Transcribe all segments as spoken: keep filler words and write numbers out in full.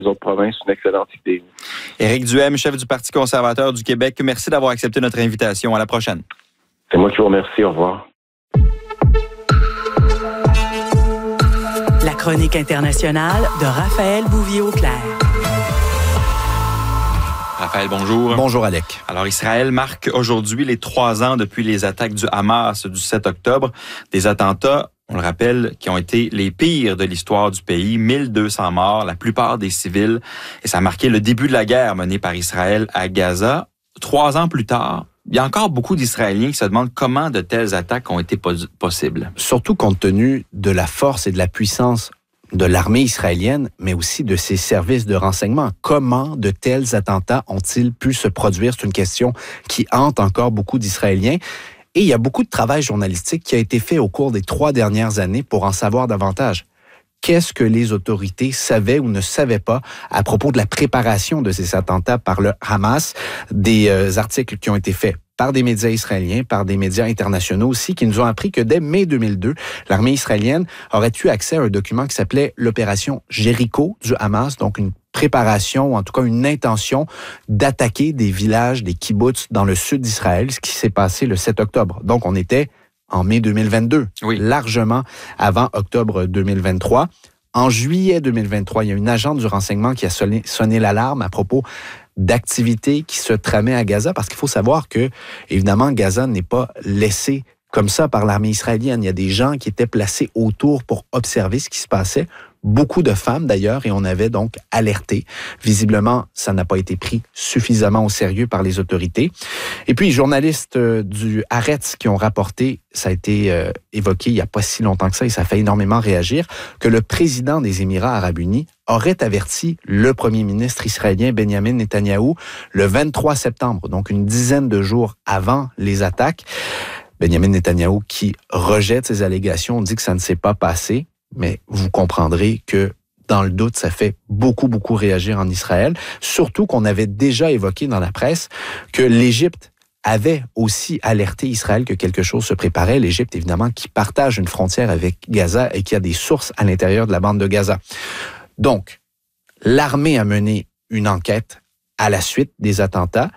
les autres provinces, c'est une excellente idée. Éric Duhem, chef du Parti conservateur du Québec, merci d'avoir accepté notre invitation. À la prochaine. C'est moi qui vous remercie. Au revoir. La chronique internationale de Raphaël Bouvier-Auclair. Raphaël, bonjour. Bonjour, Alec. Alors, Israël marque aujourd'hui les trois ans depuis les attaques du Hamas du sept octobre. Des attentats, on le rappelle, qui ont été les pires de l'histoire du pays. mille deux cents morts, la plupart des civils. Et ça a marqué le début de la guerre menée par Israël à Gaza. Trois ans plus tard, il y a encore beaucoup d'Israéliens qui se demandent comment de telles attaques ont été pos- possibles. Surtout compte tenu de la force et de la puissance de l'armée israélienne, mais aussi de ses services de renseignement. Comment de tels attentats ont-ils pu se produire? C'est une question qui hante encore beaucoup d'Israéliens. Et il y a beaucoup de travail journalistique qui a été fait au cours des trois dernières années pour en savoir davantage. Qu'est-ce que les autorités savaient ou ne savaient pas à propos de la préparation de ces attentats par le Hamas? Des euh, articles qui ont été faits par des médias israéliens, par des médias internationaux aussi, qui nous ont appris que dès mai deux mille deux, l'armée israélienne aurait eu accès à un document qui s'appelait l'opération Jéricho du Hamas, donc une préparation, ou en tout cas une intention d'attaquer des villages, des kibbutz dans le sud d'Israël, ce qui s'est passé le sept octobre. Donc on était en mai deux mille vingt-deux, oui. largement avant octobre deux mille vingt-trois. En juillet deux mille vingt-trois, il y a une agente du renseignement qui a sonné, sonné l'alarme à propos d'activités qui se tramaient à Gaza, parce qu'il faut savoir que, évidemment, Gaza n'est pas laissé comme ça par l'armée israélienne. Il y a des gens qui étaient placés autour pour observer ce qui se passait. Beaucoup de femmes d'ailleurs, et on avait donc alerté. Visiblement, ça n'a pas été pris suffisamment au sérieux par les autorités. Et puis, les journalistes du Haaretz qui ont rapporté, ça a été euh, évoqué il n'y a pas si longtemps que ça, et ça fait énormément réagir, que le président des Émirats arabes unis aurait averti le premier ministre israélien Benjamin Netanyahou le vingt-trois septembre, donc une dizaine de jours avant les attaques. Benjamin Netanyahou qui rejette ces allégations, dit que ça ne s'est pas passé. Mais vous comprendrez que, dans le doute, ça fait beaucoup, beaucoup réagir en Israël. Surtout qu'on avait déjà évoqué dans la presse que l'Égypte avait aussi alerté Israël que quelque chose se préparait. L'Égypte, évidemment, qui partage une frontière avec Gaza et qui a des sources à l'intérieur de la bande de Gaza. Donc, l'armée a mené une enquête à la suite des attentats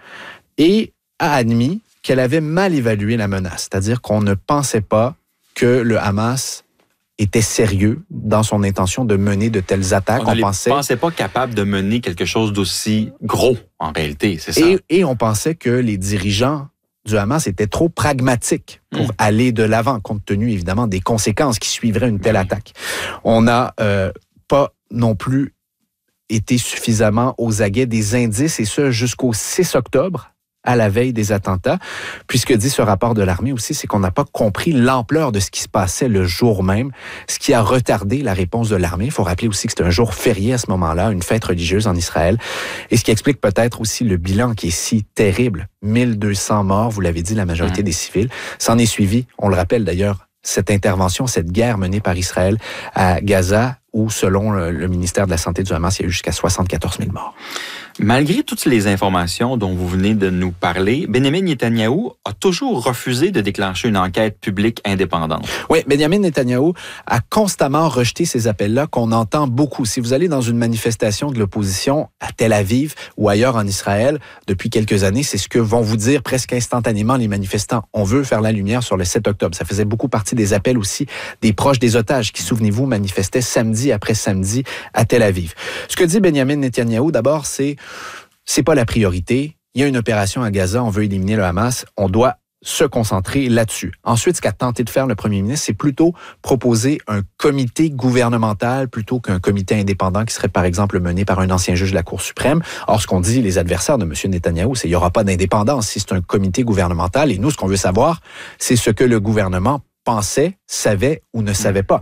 et a admis qu'elle avait mal évalué la menace. C'est-à-dire qu'on ne pensait pas que le Hamas était sérieux dans son intention de mener de telles attaques. On ne pensait... pensait pas capable de mener quelque chose d'aussi gros, en réalité, c'est ça? Et, et on pensait que les dirigeants du Hamas étaient trop pragmatiques pour mmh. aller de l'avant, compte tenu, évidemment, des conséquences qui suivraient une telle mmh. attaque. On n'a euh, pas non plus été suffisamment aux aguets des indices, et ce, jusqu'au six octobre, à la veille des attentats. Puis ce que dit ce rapport de l'armée aussi, c'est qu'on n'a pas compris l'ampleur de ce qui se passait le jour même, ce qui a retardé la réponse de l'armée. Il faut rappeler aussi que c'était un jour férié à ce moment-là, une fête religieuse en Israël, et ce qui explique peut-être aussi le bilan qui est si terrible. mille deux cents morts, vous l'avez dit, la majorité mmh. des civils. S'en est suivi, on le rappelle d'ailleurs, cette intervention, cette guerre menée par Israël à Gaza, où, selon le, le ministère de la Santé du Hamas, il y a eu jusqu'à soixante-quatorze mille morts. Malgré toutes les informations dont vous venez de nous parler, Benjamin Netanyahou a toujours refusé de déclencher une enquête publique indépendante. Oui, Benjamin Netanyahou a constamment rejeté ces appels-là qu'on entend beaucoup. Si vous allez dans une manifestation de l'opposition à Tel Aviv ou ailleurs en Israël, depuis quelques années, c'est ce que vont vous dire presque instantanément les manifestants. On veut faire la lumière sur le sept octobre. Ça faisait beaucoup partie des appels aussi des proches des otages qui, souvenez-vous, manifestaient samedi après samedi à Tel Aviv. Ce que dit Benjamin Netanyahou, d'abord, c'est c'est pas la priorité. Il y a une opération à Gaza, on veut éliminer le Hamas, on doit se concentrer là-dessus. Ensuite, ce qu'a tenté de faire le premier ministre, c'est plutôt proposer un comité gouvernemental plutôt qu'un comité indépendant qui serait, par exemple, mené par un ancien juge de la Cour suprême. Or, ce qu'on dit les adversaires de M. Netanyahou, c'est qu'il n'y aura pas d'indépendance si c'est un comité gouvernemental. Et nous, ce qu'on veut savoir, c'est ce que le gouvernement pensait, savait ou ne savait pas.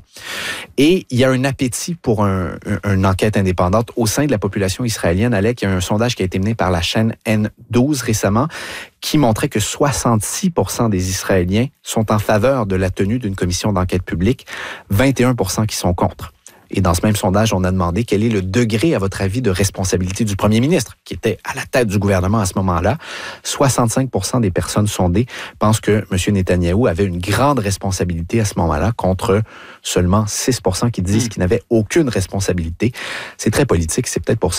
Et il y a un appétit pour un, un, une enquête indépendante au sein de la population israélienne. Alec, il y a un sondage qui a été mené par la chaîne N douze récemment qui montrait que soixante-six pour cent des Israéliens sont en faveur de la tenue d'une commission d'enquête publique, vingt et un pour cent qui sont contre. Et dans ce même sondage, on a demandé quel est le degré, à votre avis, de responsabilité du premier ministre, qui était à la tête du gouvernement à ce moment-là. soixante-cinq pour cent des personnes sondées pensent que M. Netanyahou avait une grande responsabilité à ce moment-là, contre seulement six pour cent qui disent mmh. qu'il n'avait aucune responsabilité. C'est très politique, c'est peut-être pour ça